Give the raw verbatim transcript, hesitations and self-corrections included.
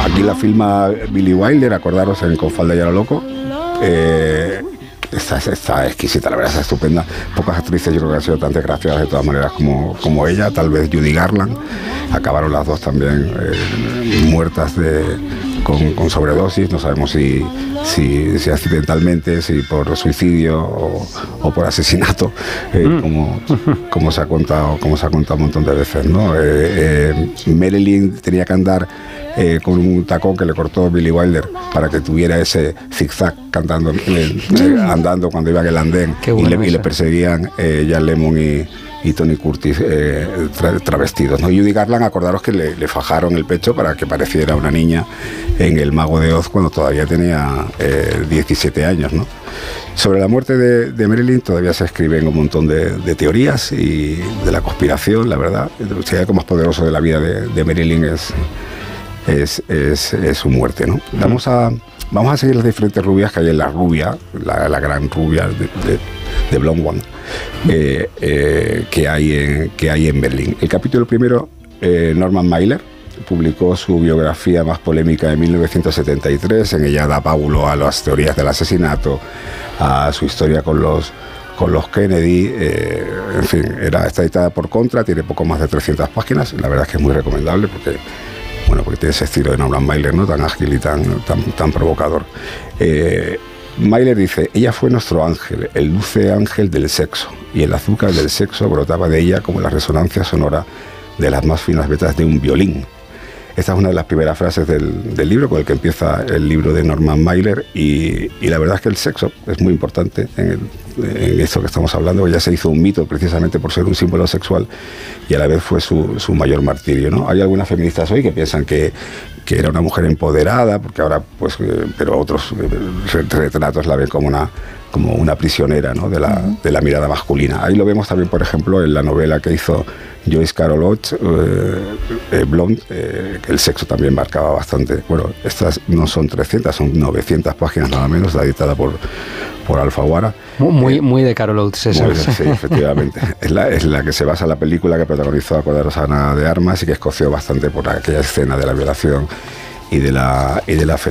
aquí la filma Billie Wilder, acordaros, en Con falda y a lo loco. Eh, Está, está exquisita, la verdad, está estupenda. Pocas actrices yo creo que han sido tan desgraciadas de todas maneras como, como ella, tal vez Judy Garland. Acabaron las dos también eh, muertas de, con, con sobredosis, no sabemos si, si, si accidentalmente, si por suicidio o, o por asesinato, eh, mm. como, como, se ha contado, como se ha contado un montón de veces, ¿no? Eh, eh, Marilyn tenía que andar Eh, con un tacón que le cortó Billie Wilder para que tuviera ese zigzag cantando, eh, eh, andando cuando iba en el andén, y le, y le perseguían eh, Jan Lemmon y, y Tony Curtis eh, tra travestidos, ¿no? Judy Garland, acordaros que le, le fajaron el pecho para que pareciera una niña en El Mago de Oz cuando todavía tenía eh, diecisiete años, ¿no? Sobre la muerte de, de Marilyn todavía se escriben un montón de, de teorías y de la conspiración, la verdad. Si hay algo más poderoso de la vida de, de Marilyn es Es, es, es su muerte, ¿no? Vamos a, vamos a seguir las diferentes rubias que hay en La Rubia, la, la gran rubia de, de, de Blonde One, eh, eh, que, hay en, que hay en Berlín. El capítulo primero, eh, Norman Mailer publicó su biografía más polémica en mil novecientos setenta y tres. En ella da pábulo a las teorías del asesinato, a su historia con los con los Kennedy, eh, en fin, era, está editada por Contra, tiene poco más de trescientas páginas. La verdad es que es muy recomendable porque Bueno, porque tiene ese estilo de Norman Mailer, ¿no? Tan ágil y tan, tan, tan provocador. Eh, Mailer dice: ella fue nuestro ángel, el dulce ángel del sexo, y el azúcar del sexo brotaba de ella como la resonancia sonora de las más finas vetas de un violín. Esta es una de las primeras frases del, del libro, con el que empieza el libro de Norman Mailer, y, y la verdad es que el sexo es muy importante en, el, en esto que estamos hablando. Ya se hizo un mito precisamente por ser un símbolo sexual, y a la vez fue su, su mayor martirio, ¿no? Hay algunas feministas hoy que piensan que, que era una mujer empoderada, porque ahora, pues, eh, pero otros eh, retratos la ven como una, como una prisionera, ¿no? de, la, de la mirada masculina. Ahí lo vemos también, por ejemplo, en la novela que hizo Joyce Carol Oates, eh, eh, Blonde, eh, que el sexo también marcaba bastante. Bueno, estas no son trescientas, son novecientas páginas nada menos, la editada por, por Alfaguara. Muy, eh, muy de Carol Oates esa. Muy, sí, efectivamente. Es la, es la que se basa en la película que protagonizó, acordaros, Ana de Armas, y que escoció bastante por aquella escena de la violación y de la, y de la